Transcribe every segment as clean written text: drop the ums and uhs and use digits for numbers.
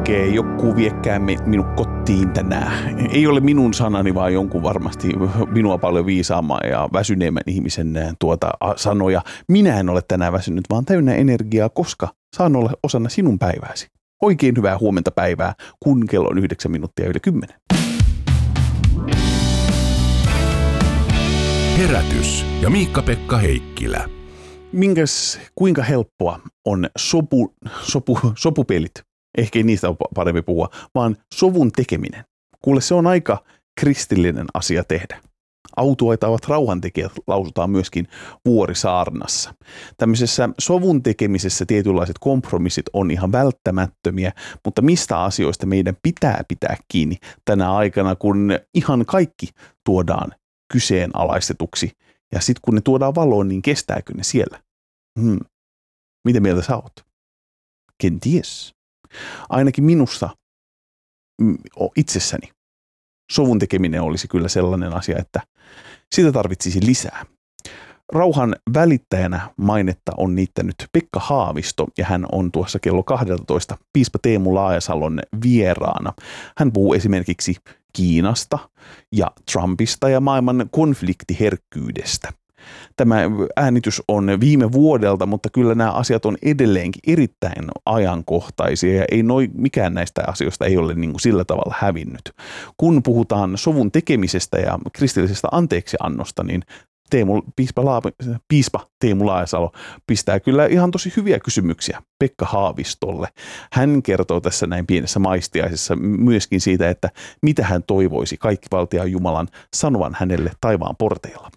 lukee, joku viekkää minut kotiin tänään. Ei ole minun sanani, vaan jonkun varmasti minua paljon viisaamman ja väsyneemmän ihmisen sanoja. Minä en ole tänään väsynyt, vaan täynnä energiaa, koska saan olla osana sinun päivääsi. Oikein hyvää huomenta päivää, kun kello on 9 minuuttia yli 10. Herätys ja Miikka-Pekka Heikkilä. Kuinka helppoa on sopupelit? Ehkä ei niistä ole parempi puhua, vaan sovun tekeminen. Kuule, se on aika kristillinen asia tehdä. Autuaitavat rauhantekijät lausutaan myöskin Vuorisaarnassa. Tämmöisessä sovun tekemisessä tietynlaiset kompromissit on ihan välttämättömiä, mutta mistä asioista meidän pitää kiinni tänä aikana, kun ihan kaikki tuodaan kyseenalaistetuksi. Ja sitten kun ne tuodaan valoon, niin kestääkö ne siellä? Mitä mieltä sä oot? Kenties. Ainakin minusta itsessäni sovun tekeminen olisi kyllä sellainen asia, että sitä tarvitsisi lisää. Rauhan välittäjänä mainetta on niittänyt Pekka Haavisto ja hän on tuossa kello 12 piispa Teemu Laajasalon vieraana. Hän puhuu esimerkiksi Kiinasta ja Trumpista ja maailman konfliktiherkkyydestä. Tämä äänitys on viime vuodelta, mutta kyllä nämä asiat on edelleenkin erittäin ajankohtaisia ja mikään näistä asioista ei ole niin kuin sillä tavalla hävinnyt. Kun puhutaan sovun tekemisestä ja kristillisestä anteeksiannosta, niin piispa Teemu Laajasalo pistää kyllä ihan tosi hyviä kysymyksiä Pekka Haavistolle. Hän kertoo tässä näin pienessä maistiaisessa myöskin siitä, että mitä hän toivoisi kaikkivaltiaan Jumalan sanovan hänelle taivaan porteilla.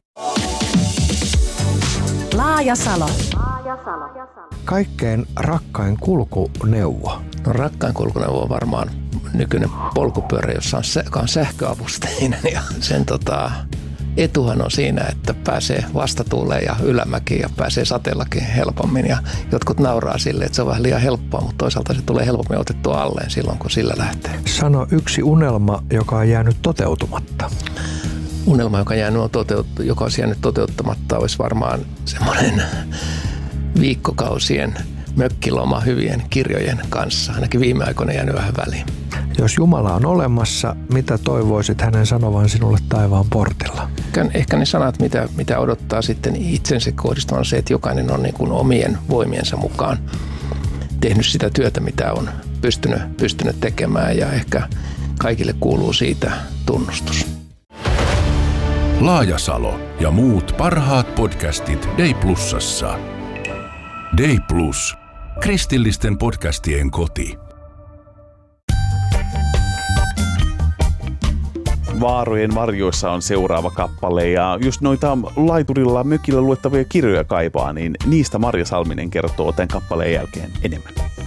Laajasalo. Kaikkein rakkain kulkuneuvo. No, rakkain kulkuneuvo on varmaan nykyinen polkupyörä, jossa on sähköavusteinen ja sen etuhan on siinä, että pääsee vastatuuleen ja ylämäkiin ja pääsee sateellakin helpommin. Ja jotkut nauraa sille, että se on vähän liian helppoa, mutta toisaalta se tulee helpommin otettua alleen silloin, kun sillä lähtee. Sano yksi unelma, joka on jäänyt toteutumatta. Unelma, joka olisi jäänyt toteuttamatta, olisi varmaan semmoinen viikkokausien mökkiloma hyvien kirjojen kanssa. Ainakin viime aikoina jäänyt vähän väliin. Jos Jumala on olemassa, mitä toivoisit hänen sanovan sinulle taivaan portilla? Ehkä ne sanat, mitä odottaa sitten itsensä kohdistuvan, se, että jokainen on niin kuin omien voimiensa mukaan tehnyt sitä työtä, mitä on pystynyt tekemään, ja ehkä kaikille kuuluu siitä tunnustus. Laajasalo ja muut parhaat podcastit Day Plusassa. Day Plus. Kristillisten podcastien koti. Vaarojen varjoissa on seuraava kappale, ja jos noita laiturilla mökillä luettavia kirjoja kaipaa, niin niistä Marja Salminen kertoo tämän kappaleen jälkeen enemmän.